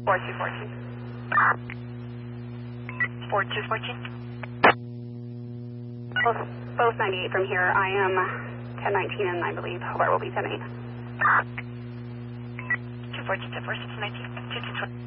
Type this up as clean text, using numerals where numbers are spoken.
4214. 4214. Both 98 from here. I am 1019 and I believe Hobart will be 10-8. 214, 10-4, 619, 2220.